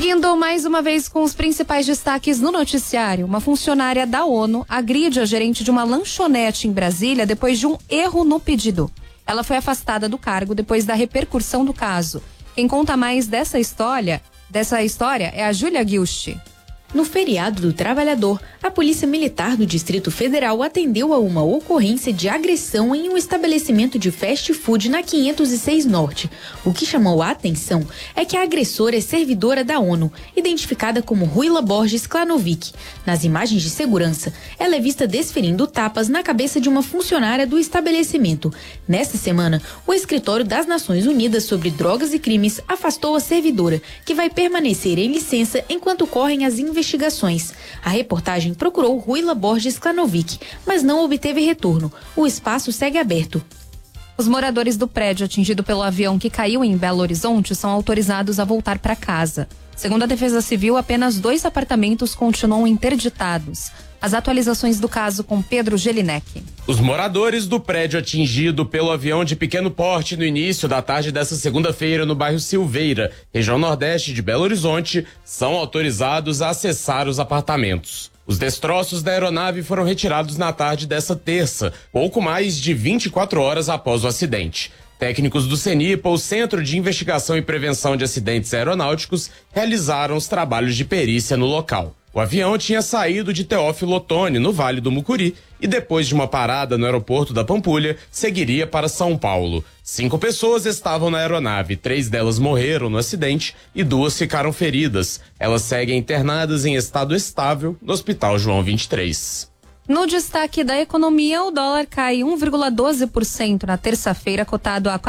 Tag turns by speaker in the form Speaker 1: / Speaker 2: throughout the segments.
Speaker 1: Seguindo mais uma vez com os principais destaques no noticiário, uma funcionária da ONU agride a gerente de uma lanchonete em Brasília depois de um erro no pedido. Ela foi afastada do cargo depois da repercussão do caso. Quem conta mais dessa história é a Júlia Guilch.
Speaker 2: No feriado do trabalhador, a Polícia Militar do Distrito Federal atendeu a uma ocorrência de agressão em um estabelecimento de fast food na 506 Norte. O que chamou a atenção é que a agressora é servidora da ONU, identificada como Ruila Borges Klanovic. Nas imagens de segurança, ela é vista desferindo tapas na cabeça de uma funcionária do estabelecimento. Nesta semana, o Escritório das Nações Unidas sobre Drogas e Crimes afastou a servidora, que vai permanecer em licença enquanto correm as investigações. A reportagem procurou Ruila Borges Klanovic, mas não obteve retorno. O espaço segue aberto.
Speaker 1: Os moradores do prédio atingido pelo avião que caiu em Belo Horizonte são autorizados a voltar para casa. Segundo a Defesa Civil, apenas 2 apartamentos continuam interditados. As atualizações do caso com Pedro Gelinek.
Speaker 3: Os moradores do prédio atingido pelo avião de pequeno porte no início da tarde desta segunda-feira no bairro Silveira, região nordeste de Belo Horizonte, são autorizados a acessar os apartamentos. Os destroços da aeronave foram retirados na tarde dessa terça, pouco mais de 24 horas após o acidente. Técnicos do CENIPA, o Centro de Investigação e Prevenção de Acidentes Aeronáuticos, realizaram os trabalhos de perícia no local. O avião tinha saído de Teófilo Otoni, no Vale do Mucuri, e depois de uma parada no aeroporto da Pampulha, seguiria para São Paulo. 5 pessoas estavam na aeronave, 3 delas morreram no acidente e 2 ficaram feridas. Elas seguem internadas em estado estável no Hospital João 23.
Speaker 1: No destaque da economia, o dólar cai 1,12% na terça-feira, cotado a R$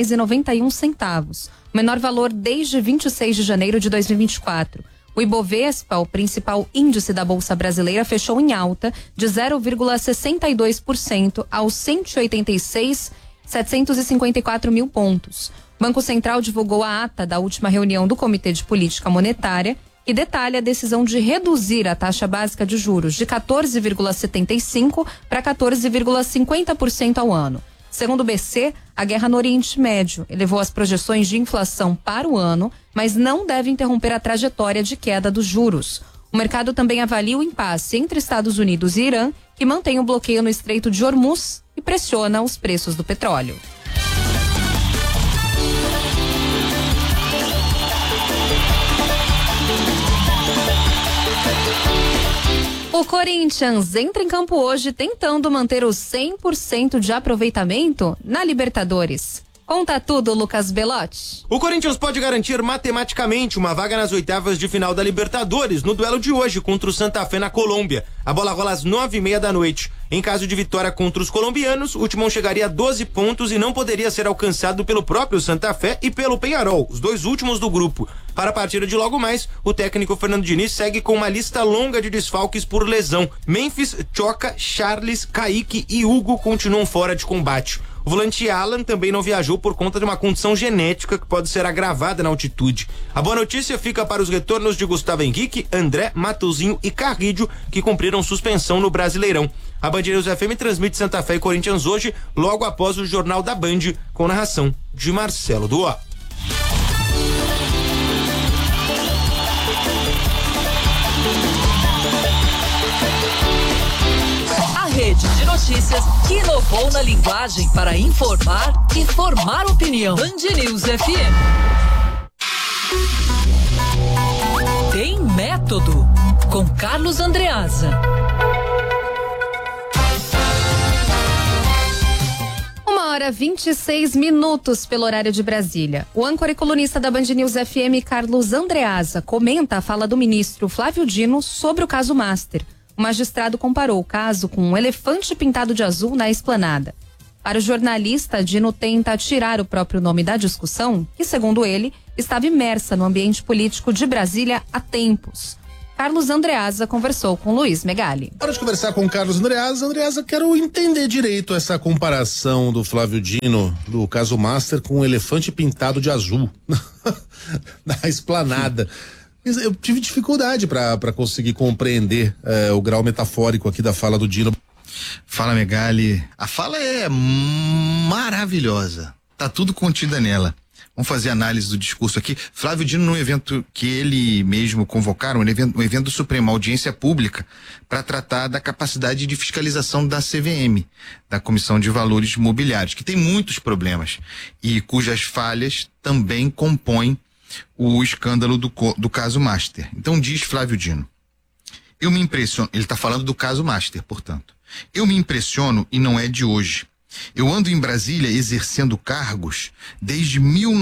Speaker 1: 4,91, o menor valor desde 26 de janeiro de 2024. O Ibovespa, o principal índice da Bolsa Brasileira, fechou em alta de 0,62% aos 186.754 mil pontos. O Banco Central divulgou a ata da última reunião do Comitê de Política Monetária e detalha a decisão de reduzir a taxa básica de juros de 14,75% para 14,50% ao ano. Segundo o BC, a guerra no Oriente Médio elevou as projeções de inflação para o ano, mas não deve interromper a trajetória de queda dos juros. O mercado também avalia o impasse entre Estados Unidos e Irã, que mantém o bloqueio no Estreito de Hormuz e pressiona os preços do petróleo. O Corinthians entra em campo hoje tentando manter os 100% de aproveitamento na Libertadores. Conta tudo, Lucas Belotti.
Speaker 4: O Corinthians pode garantir matematicamente uma vaga nas oitavas de final da Libertadores no duelo de hoje contra o Santa Fé na Colômbia. A bola rola às 9h30 da noite. Em caso de vitória contra os colombianos, o Timão chegaria a 12 pontos e não poderia ser alcançado pelo próprio Santa Fé e pelo Peñarol, os 2 últimos do grupo. Para a partida de logo mais, o técnico Fernando Diniz segue com uma lista longa de desfalques por lesão. Memphis, Choca, Charles, Kaique e Hugo continuam fora de combate. O volante Alan também não viajou por conta de uma condição genética que pode ser agravada na altitude. A boa notícia fica para os retornos de Gustavo Henrique, André, Matosinho e Carrídio, que cumpriram suspensão no Brasileirão. A Band News FM transmite Santa Fé e Corinthians hoje, logo após o Jornal da Band, com narração de Marcelo Duó.
Speaker 5: Rede de notícias que inovou na linguagem para informar e formar opinião. Band News FM. Tem método com Carlos Andreasa.
Speaker 1: 1h26 pelo horário de Brasília. O âncora e colunista da Band News FM, Carlos Andreasa, comenta a fala do ministro Flávio Dino sobre o caso Master. O magistrado comparou o caso com um elefante pintado de azul na esplanada. Para o jornalista, Dino tenta tirar o próprio nome da discussão, que, segundo ele, estava imersa no ambiente político de Brasília há tempos. Carlos Andreasa conversou com Luiz Megali.
Speaker 6: Para de conversar com o Carlos Andreasa. Andreasa, quero entender direito essa comparação do Flávio Dino, do caso Master, com um elefante pintado de azul na esplanada. Eu tive dificuldade para conseguir compreender o grau metafórico aqui da fala do Dino.
Speaker 7: Fala, Megali. A fala é maravilhosa. Tá tudo contido nela. Vamos fazer análise do discurso aqui. Flávio Dino, num evento que ele mesmo convocaram, um evento do Supremo, audiência pública, para tratar da capacidade de fiscalização da CVM, da Comissão de Valores Mobiliários, que tem muitos problemas e cujas falhas também compõem o escândalo do caso Master. Então diz Flávio Dino: eu me impressiono, ele está falando do caso Master, portanto. Eu me impressiono e não é de hoje. Eu ando em Brasília exercendo cargos desde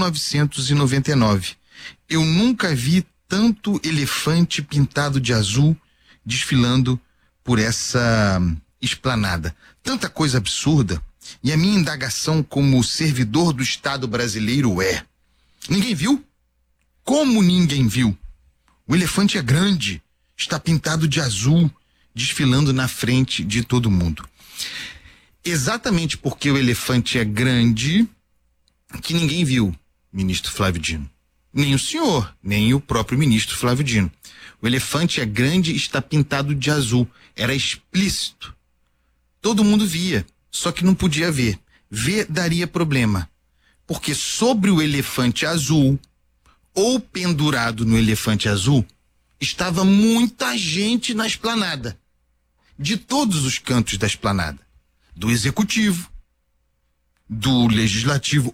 Speaker 7: 1999. Eu nunca vi tanto elefante pintado de azul desfilando por essa esplanada. Tanta coisa absurda. E a minha indagação como servidor do Estado brasileiro é: ninguém viu? Como ninguém viu? O elefante é grande, está pintado de azul, desfilando na frente de todo mundo. Exatamente porque o elefante é grande que ninguém viu, ministro Flávio Dino. Nem o senhor, nem o próprio ministro Flávio Dino. O elefante é grande e está pintado de azul. Era explícito. Todo mundo via, só que não podia ver. Ver daria problema. Porque sobre o elefante azul, ou pendurado no elefante azul, estava muita gente na esplanada. De todos os cantos da esplanada. Do executivo, do legislativo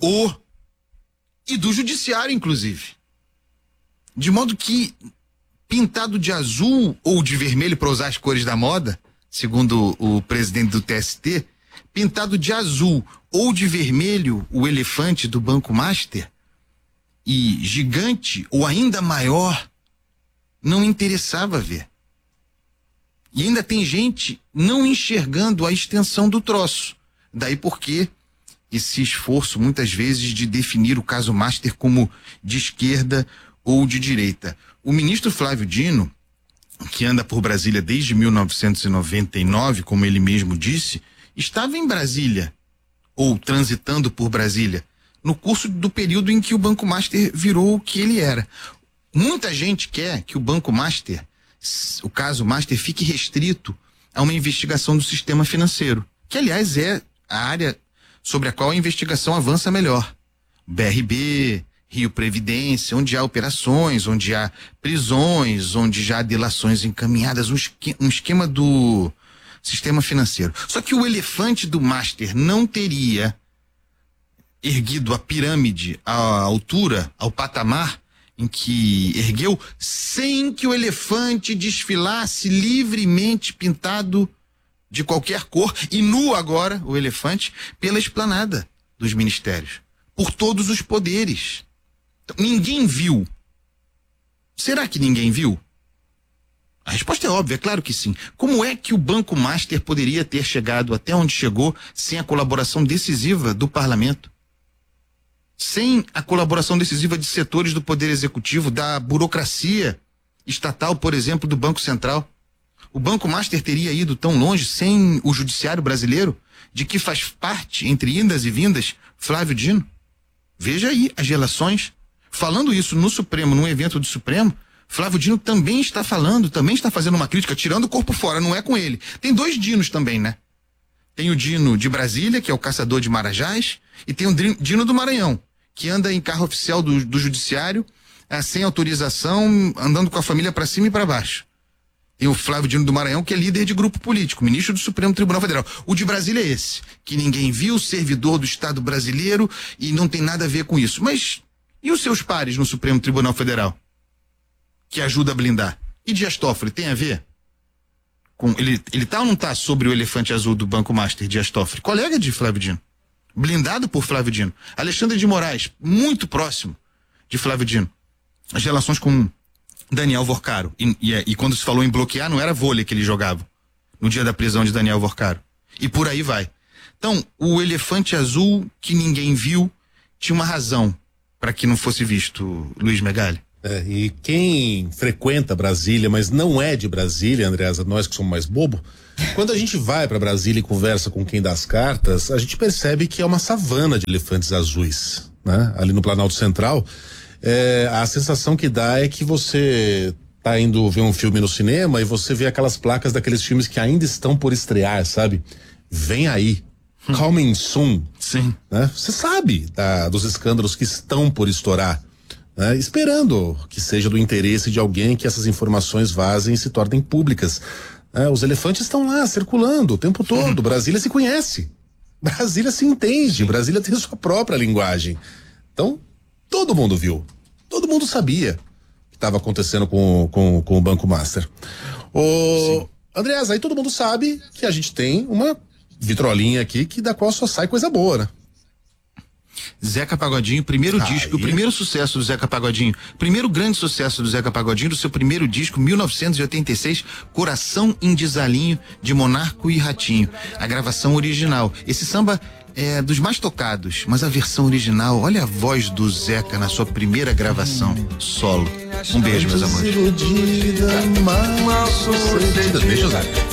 Speaker 7: e do judiciário, inclusive. De modo que, pintado de azul ou de vermelho, para usar as cores da moda, segundo o presidente do TST, pintado de azul ou de vermelho, o elefante do Banco Master, e gigante ou ainda maior, não interessava ver. E ainda tem gente não enxergando a extensão do troço. Daí porque esse esforço, muitas vezes, de definir o caso Master como de esquerda ou de direita. O ministro Flávio Dino, que anda por Brasília desde 1999, como ele mesmo disse, estava em Brasília, ou transitando por Brasília, no curso do período em que o Banco Master virou o que ele era. Muita gente quer que o Banco Master, o caso Master, fique restrito a uma investigação do sistema financeiro, que aliás é a área sobre a qual a investigação avança melhor. BRB, Rio Previdência, onde há operações, onde há prisões, onde já há delações encaminhadas, um esquema do sistema financeiro. Só que o elefante do Master não teria erguido a pirâmide à altura, ao patamar em que ergueu, sem que o elefante desfilasse livremente pintado de qualquer cor, e nu agora, o elefante, pela esplanada dos ministérios, por todos os poderes. Então, ninguém viu. Será que ninguém viu? A resposta é óbvia, é claro que sim. Como é que o Banco Master poderia ter chegado até onde chegou sem a colaboração decisiva do parlamento? Sem a colaboração decisiva de setores do Poder Executivo, da burocracia estatal, por exemplo, do Banco Central? O Banco Master teria ido tão longe sem o judiciário brasileiro, de que faz parte, entre indas e vindas, Flávio Dino? Veja aí as relações. Falando isso no Supremo, num evento do Supremo, Flávio Dino também está falando, também está fazendo uma crítica, tirando o corpo fora, não é com ele. Tem dois Dinos também, né? Tem o Dino de Brasília, que é o caçador de marajás, e tem o Dino do Maranhão, que anda em carro oficial do judiciário, sem autorização, andando com a família para cima e para baixo. Tem o Flávio Dino do Maranhão, que é líder de grupo político, ministro do Supremo Tribunal Federal. O de Brasília é esse, que ninguém viu, servidor do Estado brasileiro, e não tem nada a ver com isso. Mas e os seus pares no Supremo Tribunal Federal? Que ajuda a blindar. E Dias Toffoli, tem a ver? Ele tá ou não tá sobre o elefante azul do Banco Master, Dias Toffoli? Colega de Flávio Dino. Blindado por Flávio Dino. Alexandre de Moraes, muito próximo de Flávio Dino. As relações com Daniel Vorcaro. E quando se falou em bloquear, não era vôlei que ele jogava no dia da prisão de Daniel Vorcaro. E por aí vai. Então, o elefante azul que ninguém viu tinha uma razão para que não fosse visto, Luiz Megali.
Speaker 6: E quem frequenta Brasília, mas não é de Brasília, Andreasa, nós que somos mais bobo, quando a gente vai para Brasília e conversa com quem dá as cartas, a gente percebe que é uma savana de elefantes azuis, né? Ali no Planalto Central, a sensação que dá é que você tá indo ver um filme no cinema e você vê aquelas placas daqueles filmes que ainda estão por estrear, sabe? Vem aí. coming soon.
Speaker 7: Sim.
Speaker 6: Né? Você sabe dos escândalos que estão por estourar, né? Esperando que seja do interesse de alguém que essas informações vazem e se tornem públicas. Os elefantes estão lá circulando o tempo todo. Brasília se conhece, Brasília se entende, Brasília tem sua própria linguagem. Então, todo mundo viu, todo mundo sabia o que estava acontecendo com o Banco Master. Andreas, aí todo mundo sabe que a gente tem uma vitrolinha aqui da qual só sai coisa boa, né?
Speaker 7: Zeca Pagodinho, primeiro disco, o primeiro sucesso do Zeca Pagodinho, primeiro grande sucesso do Zeca Pagodinho, do seu primeiro disco, 1986, Coração em Desalinho, de Monarco e Ratinho, a gravação original. Esse samba é dos mais tocados, mas a versão original, olha a voz do Zeca na sua primeira gravação solo. Um beijo, meus amores.
Speaker 6: Deixa eu usar.